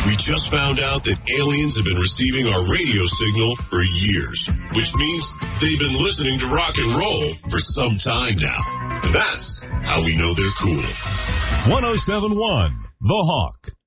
We just found out that aliens have been receiving our radio signal for years, which means they've been listening to rock and roll for some time now. That's how we know they're cool. 107.1 The Hawk.